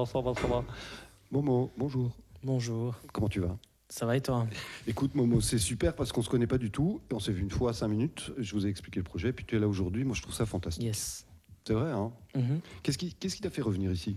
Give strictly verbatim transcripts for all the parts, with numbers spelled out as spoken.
va, ça va, ça va. Momo, bonjour. Bonjour. Comment tu vas? Ça va et toi? Écoute, Momo, c'est super parce qu'on se connaît pas du tout. On s'est vu une fois à cinq minutes. Je vous ai expliqué le projet. Puis tu es là aujourd'hui. Moi, je trouve ça fantastique. Yes. C'est vrai, hein? Mhm. Qu'est-ce qui qu'est-ce qui t'a fait revenir ici?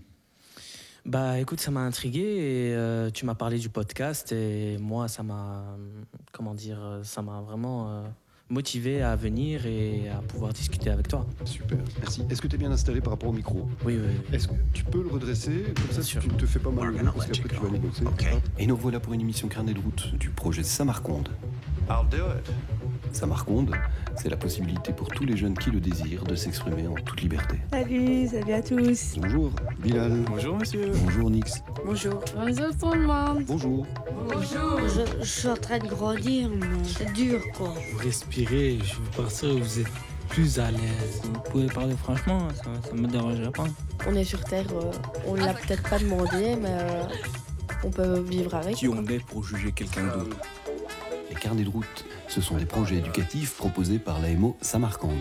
Bah écoute, ça m'a intrigué et euh, tu m'as parlé du podcast et moi, ça m'a, euh, comment dire, euh, ça m'a vraiment euh, motivé à venir et à pouvoir discuter avec toi. Super, merci. Est-ce que tu es bien installé par rapport au micro? Oui, oui, oui. Est-ce que tu peux le redresser? Comme ça, sûr. tu ne te fais pas mal au dos parce qu'après, tu vas négocier. Okay. Et nous voilà pour une émission Carnet de route du projet Samarconde. I'll do it. Samarconde, c'est la possibilité pour tous les jeunes qui le désirent de s'exprimer en toute liberté. Salut, salut à tous. Bonjour, Bilal. Bonjour monsieur. Bonjour, Nix. Bonjour. Bonjour tout le monde. Bonjour. Bonjour. Je, je suis en train de grandir, mais c'est dur quoi. Vous respirez, je veux partir où vous êtes plus à l'aise. Vous pouvez parler franchement, ça ne me dérangerait pas. On est sur Terre, euh, on l'a peut-être pas demandé, mais euh, on peut vivre avec. Qui on est pour juger quelqu'un d'autre? Les carnets de route, ce sont des projets éducatifs proposés par l'A M O Samarcande.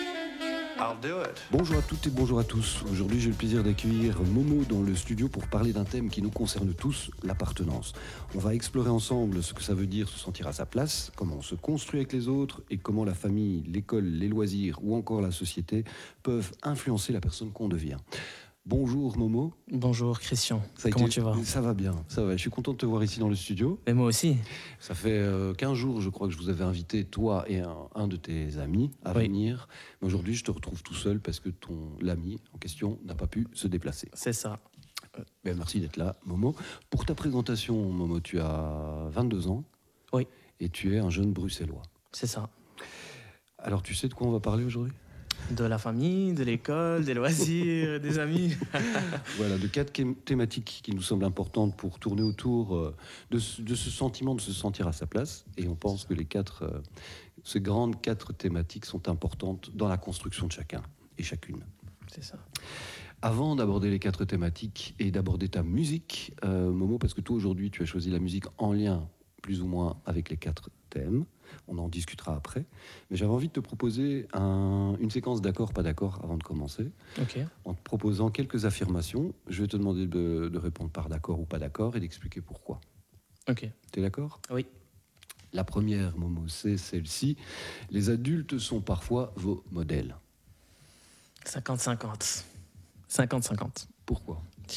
I'll do it. Bonjour à toutes et bonjour à tous. Aujourd'hui, j'ai le plaisir d'accueillir Momo dans le studio pour parler d'un thème qui nous concerne tous, l'appartenance. On va explorer ensemble ce que ça veut dire se sentir à sa place, comment on se construit avec les autres et comment la famille, l'école, les loisirs ou encore la société peuvent influencer la personne qu'on devient. Bonjour Momo. Bonjour Christian. Ça a Comment été- tu vas? Ça va bien, ça va. Je suis content de te voir ici dans le studio. Et moi aussi. Ça fait euh, quinze jours, je crois, que je vous avais invité, toi et un, un de tes amis, à Oui. venir. Mais aujourd'hui, je te retrouve tout seul parce que ton l'ami en question n'a pas pu se déplacer. C'est ça. Ben, merci d'être là, Momo. Pour ta présentation, Momo, tu as vingt-deux ans. Oui. Et tu es un jeune bruxellois. C'est ça. Alors, tu sais de quoi on va parler aujourd'hui? De la famille, de l'école, des loisirs, des amis. Voilà, de quatre thém- thématiques qui nous semblent importantes pour tourner autour euh, de, ce, de ce sentiment de se sentir à sa place. Et on pense que les quatre, euh, ces grandes quatre thématiques sont importantes dans la construction de chacun et chacune. C'est ça. Avant d'aborder les quatre thématiques et d'aborder ta musique, euh, Momo, parce que toi aujourd'hui tu as choisi la musique en lien plus ou moins avec les quatre thèmes, on en discutera après, mais j'avais envie de te proposer un- une séquence d'accord, pas d'accord avant de commencer, Ok. en te proposant quelques affirmations. Je vais te demander de, de répondre par d'accord ou pas d'accord et d'expliquer pourquoi. Ok. Tu es d'accord? Oui. La première, Momo, c'est celle-ci. Les adultes sont parfois vos modèles. cinquante cinquante. cinquante cinquante. Pourquoi?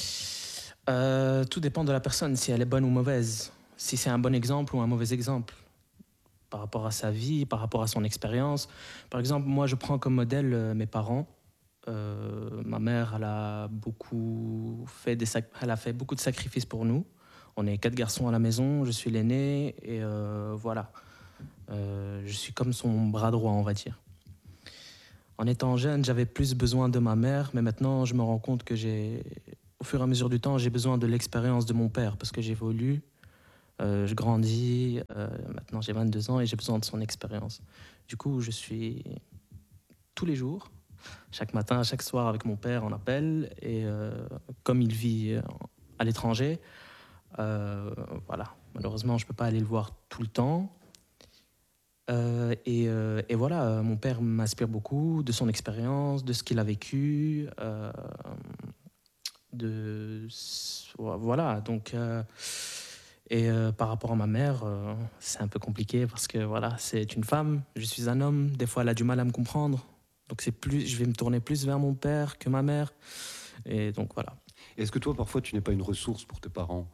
Euh, tout dépend de la personne, si elle est bonne ou mauvaise. Si c'est un bon exemple ou un mauvais exemple. Par rapport à sa vie, par rapport à son expérience. Par exemple, moi, je prends comme modèle euh, mes parents. Euh, ma mère, elle a, beaucoup fait des sac- elle a fait beaucoup de sacrifices pour nous. On est quatre garçons à la maison, je suis l'aîné, et euh, voilà. Euh, je suis comme son bras droit, on va dire. En étant jeune, j'avais plus besoin de ma mère, mais maintenant, je me rends compte que j'ai, au fur et à mesure du temps, j'ai besoin de l'expérience de mon père, parce que j'évolue, euh, je grandis, euh, maintenant j'ai vingt-deux ans et j'ai besoin de son expérience. Du coup, je suis tous les jours, chaque matin, chaque soir avec mon père, on appelle, et euh, comme il vit euh, à l'étranger, euh, voilà, malheureusement, je ne peux pas aller le voir tout le temps. Euh, et, euh, et voilà, euh, mon père m'inspire beaucoup de son expérience, de ce qu'il a vécu, euh, de voilà. Donc, euh, et euh, par rapport à ma mère, euh, c'est un peu compliqué parce que voilà, c'est une femme, je suis un homme. Des fois, elle a du mal à me comprendre. Donc, c'est plus, je vais me tourner plus vers mon père que ma mère. Et donc voilà, Est-ce que toi, parfois, tu n'es pas une ressource pour tes parents?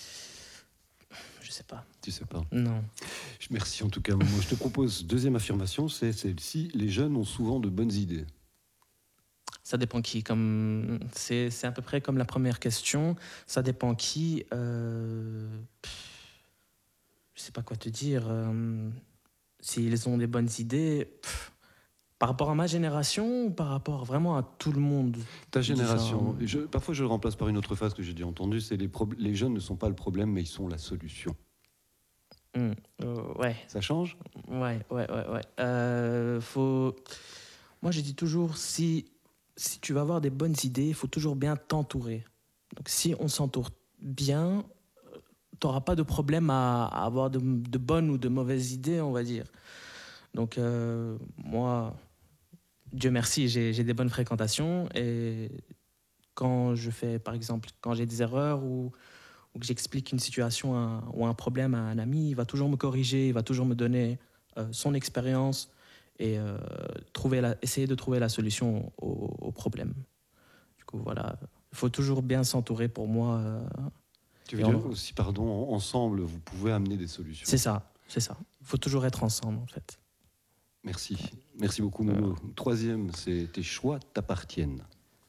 je sais pas. Tu sais pas. Non. Merci en tout cas, Momo. Je te propose deuxième affirmation, c'est celle-ci. Les jeunes ont souvent de bonnes idées. Ça dépend qui. Comme c'est, c'est à peu près comme la première question. Ça dépend qui. Euh, pff, je sais pas quoi te dire. Euh, s'ils ont des bonnes idées. Pff, par rapport à ma génération ou par rapport vraiment à tout le monde? Ta génération, Disons- je, parfois je le remplace par une autre phrase que j'ai déjà entendue, c'est les, prob- les jeunes ne sont pas le problème, mais ils sont la solution. Hmm, euh, ouais, Ça change? ouais, ouais, ouais, ouais. Euh, faut. Moi, je dis toujours si si tu vas avoir des bonnes idées, il faut toujours bien t'entourer. Donc, si on s'entoure bien, tu n'auras pas de problème à, à avoir de, de bonnes ou de mauvaises idées, on va dire. Donc, euh, moi, Dieu merci, j'ai, j'ai des bonnes fréquentations et quand je fais, par exemple, quand j'ai des erreurs ou, ou que j'explique une situation à- ou un problème à un ami, il va toujours me corriger, il va toujours me donner euh, son expérience et euh, trouver la, essayer de trouver la solution au, au problème. Du coup, voilà, il faut toujours bien s'entourer pour moi. euh, Tu veux Et dire on- aussi, pardon, en- ensemble, vous pouvez amener des solutions. C'est ça, c'est ça. Il faut toujours être ensemble, en fait. Merci. Merci beaucoup, Momo. Troisième, c'est tes choix t'appartiennent.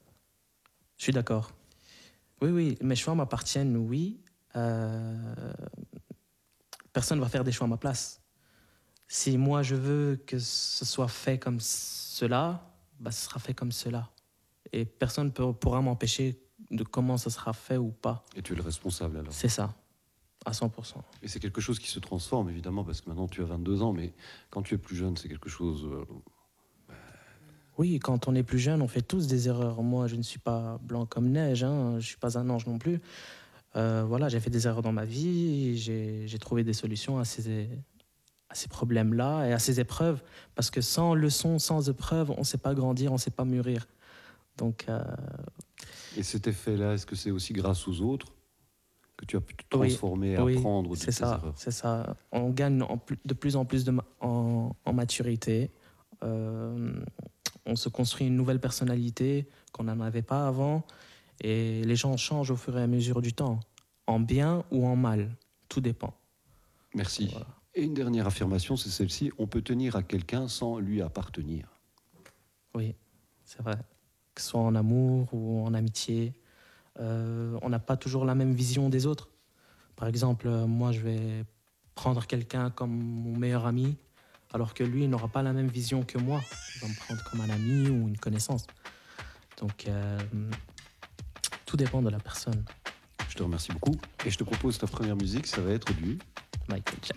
Je suis d'accord. Oui, oui, mes choix m'appartiennent, oui. Euh, Personne ne va faire des choix à ma place. Si moi je veux que ce soit fait comme cela, bah, ce sera fait comme cela. Et personne ne pourra m'empêcher de comment ce sera fait ou pas. Et tu es le responsable alors. C'est ça, à cent pour cent. Et c'est quelque chose qui se transforme, évidemment, parce que maintenant tu as vingt-deux ans, mais quand tu es plus jeune, c'est quelque chose... euh, Oui, quand on est plus jeune, on fait tous des erreurs. Moi, je ne suis pas blanc comme neige, hein. Je ne suis pas un ange non plus. Euh, voilà, j'ai fait des erreurs dans ma vie, j'ai j'ai trouvé des solutions à ces, à ces problèmes-là et à ces épreuves, parce que sans leçon, sans épreuve, on ne sait pas grandir, on ne sait pas mûrir. Donc, euh, Et cet effet-là, est-ce que c'est aussi grâce aux autres que tu as pu te Oui, transformer et oui, apprendre de c'est tes ça, erreurs? c'est ça. On gagne en plus- de plus en plus de ma- en, en maturité. Euh, on se construit une nouvelle personnalité qu'on n'en avait pas avant. Et les gens changent au fur et à mesure du temps, en bien ou en mal. Tout dépend. Merci. Voilà. Et une dernière affirmation, c'est celle-ci. On peut tenir à quelqu'un sans lui appartenir. Oui, c'est vrai. Que ce soit en amour ou en amitié, euh, on n'a pas toujours la même vision des autres. Par exemple, euh, moi, je vais prendre quelqu'un comme mon meilleur ami, alors que lui il n'aura pas la même vision que moi. Il va me prendre comme un ami ou une connaissance. Donc, euh, tout dépend de la personne. Je te remercie beaucoup. Et je te propose ta première musique, ça va être du... Michael Jackson.